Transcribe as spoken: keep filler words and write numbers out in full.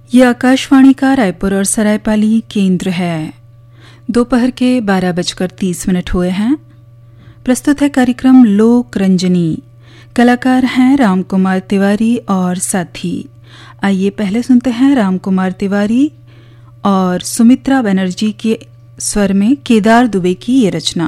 ये आकाशवाणी का रायपुर और सरायपाली केंद्र है। दोपहर के बारह बजकर तीस मिनट हुए हैं। प्रस्तुत है कार्यक्रम लोक रंजनी। कलाकार हैं राम कुमार तिवारी और साथी। आइए पहले सुनते हैं राम कुमार तिवारी और सुमित्रा बनर्जी के स्वर में केदार दुबे की ये रचना।